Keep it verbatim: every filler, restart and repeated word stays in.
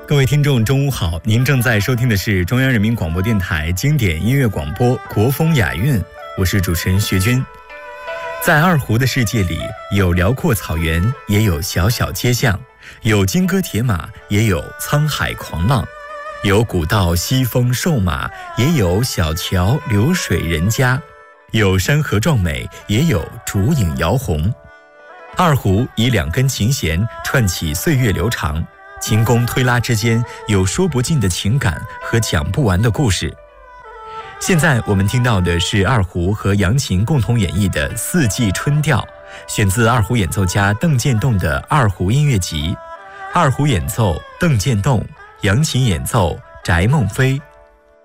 各位听众中午好，您正在收听的是中央人民广播电台经典音乐广播国风雅韵，我是主持人薛军。在二胡的世界里，有辽阔草原，也有小小街巷，有金戈铁马，也有沧海狂浪，有古道西风瘦马，也有小桥流水人家，有山河壮美，也有竹影摇红。二胡以两根琴弦串起岁月流长，琴弓推拉之间有说不尽的情感和讲不完的故事。现在我们听到的是二胡和扬琴共同演绎的《四季春调》，选自二胡演奏家邓建栋的二胡音乐集。二胡演奏邓建栋，扬琴演奏翟梦飞、